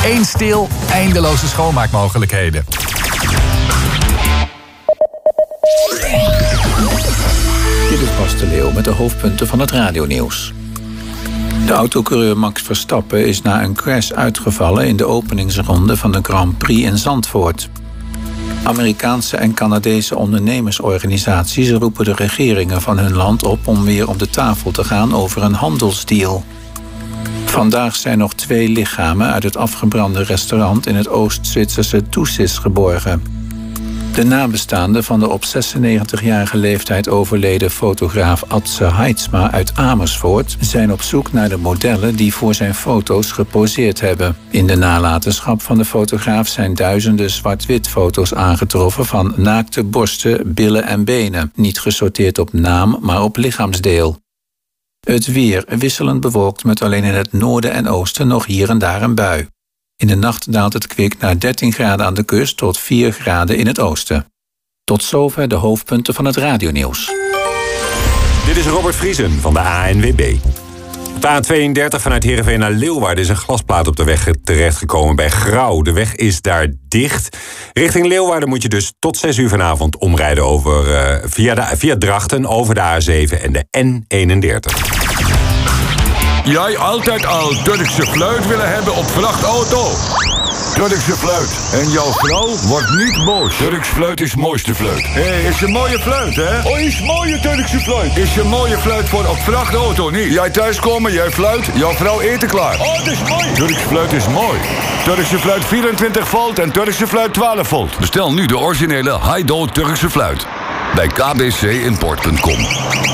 Eén stil, eindeloze schoonmaakmogelijkheden. Dit is Bas de Leeuw met de hoofdpunten van het radionieuws. De autocoureur Max Verstappen is na een crash uitgevallen in de openingsronde van de Grand Prix in Zandvoort. Amerikaanse en Canadese ondernemersorganisaties roepen de regeringen van hun land op om weer om de tafel te gaan over een handelsdeal. Vandaag zijn nog 2 lichamen uit het afgebrande restaurant in het Oost-Zwitserse Thusis geborgen. De nabestaanden van de op 96-jarige leeftijd overleden fotograaf Adse Heidsma uit Amersfoort zijn op zoek naar de modellen die voor zijn foto's geposeerd hebben. In de nalatenschap van de fotograaf zijn duizenden zwart-wit foto's aangetroffen van naakte borsten, billen en benen, niet gesorteerd op naam, maar op lichaamsdeel. Het weer wisselend bewolkt met alleen in het noorden en oosten nog hier en daar een bui. In de nacht daalt het kwik naar 13 graden aan de kust tot 4 graden in het oosten. Tot zover de hoofdpunten van het radionieuws. Dit is Robert Vriesen van de ANWB. Op de A32 vanuit Heerenveen naar Leeuwarden is een glasplaat op de weg terechtgekomen bij Grauw. De weg is daar dicht. Richting Leeuwarden moet je dus tot 6 uur vanavond omrijden via Drachten over de A7 en de N31. Jij altijd al Turkse fluit willen hebben op vrachtauto? Turkse fluit. En jouw vrouw wordt niet boos. Turks fluit is mooiste fluit. Hé, is een mooie fluit, hè? Oh, is mooie Turkse fluit. Is een mooie fluit voor op vrachtauto niet. Jij thuiskomen, jij fluit, jouw vrouw eten klaar. Oh, dat is mooi. Turks fluit is mooi. Turkse fluit 24 volt en Turkse fluit 12 volt. Bestel nu de originele Haido Turkse fluit. Bij kbcimport.com.